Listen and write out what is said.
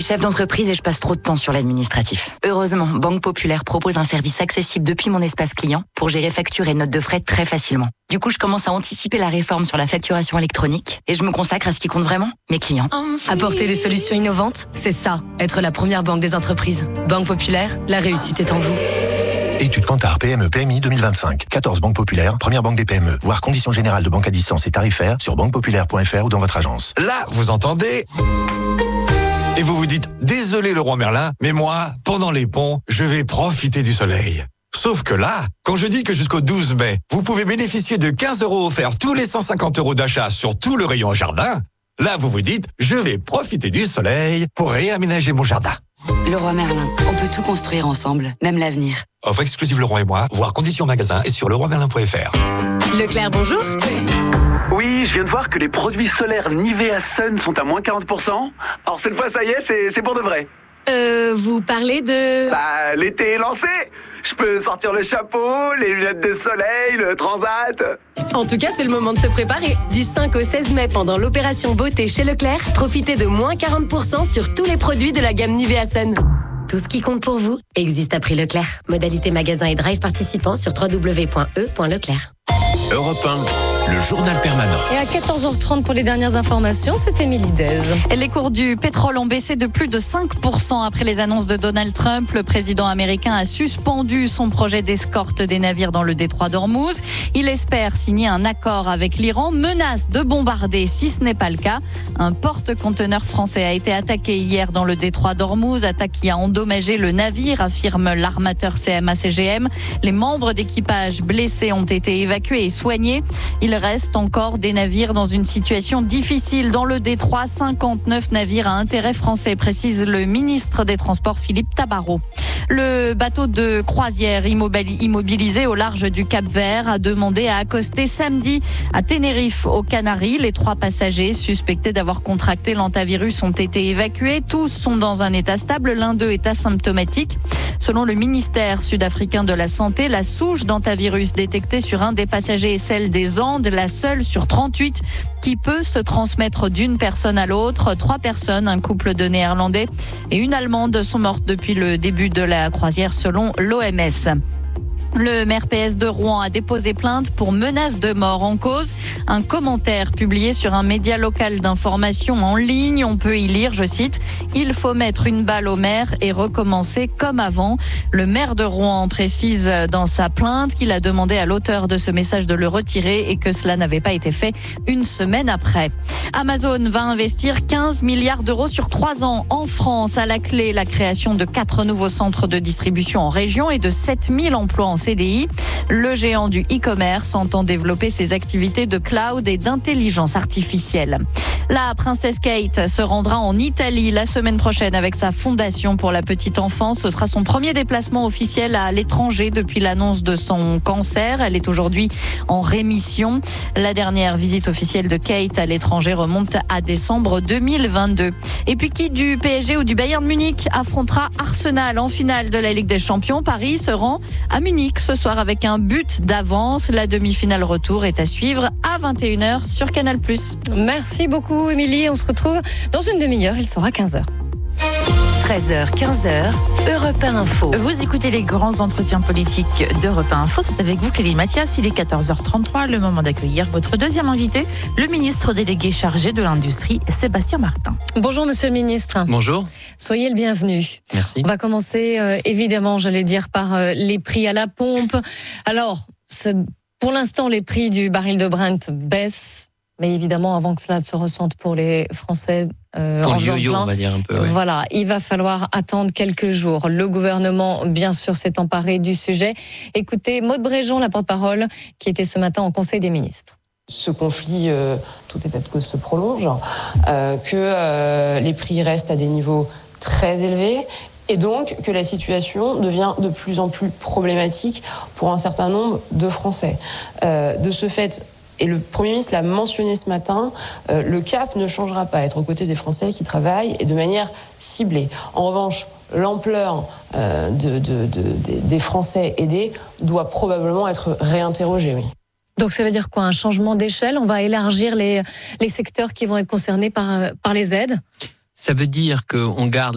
chef d'entreprise et je passe trop de temps sur l'administratif. Heureusement, Banque Populaire propose un service accessible depuis mon espace client pour gérer factures et notes de frais très facilement. Du coup, je commence à anticiper la réforme sur la facturation électronique et je me consacre à ce qui compte vraiment, mes clients. Apporter des solutions innovantes, c'est ça, être la première banque des entreprises. Banque Populaire, la réussite est en vous. Étude Kantar PME PMI 2025. 14 banques populaires, première banque des PME. Voir conditions générales de banque à distance et tarifaires sur banquepopulaire.fr ou dans votre agence. Là, vous entendez ? Et vous vous dites, désolé le roi Merlin, mais moi, pendant les ponts, je vais profiter du soleil. Sauf que là, quand je dis que jusqu'au 12 mai, vous pouvez bénéficier de 15 € offerts tous les 150 € d'achat sur tout le rayon jardin, là vous vous dites, je vais profiter du soleil pour réaménager mon jardin. Le roi Merlin, on peut tout construire ensemble, même l'avenir. Offre exclusive Leroy et moi, voir conditions magasin et sur leroymerlin.fr. Leclerc, bonjour. Oui, je viens de voir que les produits solaires Nivea Sun sont à moins 40%. Alors cette fois, ça y est, c'est pour de vrai. Vous parlez de... Bah, l'été est lancé. Je peux sortir le chapeau, les lunettes de soleil, le transat. En tout cas, c'est le moment de se préparer. Du 5 au 16 mai, pendant l'opération beauté chez Leclerc, profitez de moins 40% sur tous les produits de la gamme Nivea Sun. Tout ce qui compte pour vous existe à prix Leclerc. Modalité magasin et drive participants sur www.e.leclerc. Europe 1, le journal permanent. Et à 14h30 pour les dernières informations, c'est Émilie Dez. Les cours du pétrole ont baissé de plus de 5% après les annonces de Donald Trump. Le président américain a suspendu son projet d'escorte des navires dans le détroit d'Ormuz. Il espère signer un accord avec l'Iran, menace de bombarder si ce n'est pas le cas. Un porte-conteneur français a été attaqué hier dans le détroit d'Ormuz, attaque qui a endommagé le navire, affirme l'armateur CMA-CGM. Les membres d'équipage blessés ont été évacués et soignés. Il reste encore des navires dans une situation difficile dans le détroit. 59 navires à intérêt français, précise le ministre des Transports Philippe Tabarot. Le bateau de croisière immobilisé au large du Cap-Vert a demandé à accoster samedi à Tenerife, aux Canaries. Les 3 passagers suspectés d'avoir contracté l'hantavirus ont été évacués. Tous sont dans un état stable. L'un d'eux est asymptomatique. Selon le ministère sud-africain de la Santé, la souche d'hantavirus détectée sur un des passagers est celle des Andes, la seule sur 38 qui peut se transmettre d'une personne à l'autre. 3 personnes, un couple de Néerlandais et une Allemande, sont mortes depuis le début de la croisière selon l'OMS. Le maire PS de Rouen a déposé plainte pour menace de mort. En cause un commentaire publié sur un média local d'information en ligne. On peut y lire, je cite, « Il faut mettre une balle au maire et recommencer comme avant ». Le maire de Rouen précise dans sa plainte qu'il a demandé à l'auteur de ce message de le retirer et que cela n'avait pas été fait une semaine après. Amazon va investir 15 milliards d'euros sur 3 ans en France. À la clé, la création de 4 nouveaux centres de distribution en région et de 7000 emplois en CDI. Le géant du e-commerce entend développer ses activités de cloud et d'intelligence artificielle. La princesse Kate se rendra en Italie la semaine prochaine avec sa fondation pour la petite enfance. Ce sera son premier déplacement officiel à l'étranger depuis l'annonce de son cancer. Elle est aujourd'hui en rémission. La dernière visite officielle de Kate à l'étranger remonte à décembre 2022. Et puis qui du PSG ou du Bayern Munich affrontera Arsenal en finale de la Ligue des Champions? Paris se rend à Munich ce soir avec un but d'avance. La demi-finale retour est à suivre à 21h sur Canal+. Merci beaucoup, Émilie. On se retrouve dans une demi-heure. Il sera 15h. 13h, 15h, Europe 1 Info. Vous écoutez les grands entretiens politiques d'Europe 1 Info. C'est avec vous, Clélie Mathias. Il est 14h33, le moment d'accueillir votre deuxième invité, le ministre délégué chargé de l'Industrie, Sébastien Martin. Bonjour, monsieur le ministre. Bonjour. Soyez le bienvenu. Merci. On va commencer, évidemment, j'allais dire, par les prix à la pompe. Alors, pour l'instant, les prix du baril de Brent baissent. Mais évidemment, avant que cela se ressente pour les Français, pour le yo-yo, on va dire un peu. Ouais. Voilà, il va falloir attendre quelques jours. Le gouvernement, bien sûr, s'est emparé du sujet. Écoutez, Maud Bréjon, la porte-parole, qui était ce matin au Conseil des ministres. Ce conflit, tout état de cause, se prolonge, que les prix restent à des niveaux très élevés. Et donc que la situation devient de plus en plus problématique pour un certain nombre de Français. De ce fait, et le Premier ministre l'a mentionné ce matin, le cap ne changera pas, être aux côtés des Français qui travaillent et de manière ciblée. En revanche, l'ampleur des Français aidés doit probablement être réinterrogée. Oui. Donc ça veut dire quoi? Un changement d'échelle? On va élargir les secteurs qui vont être concernés par les aides? Ça veut dire qu'on garde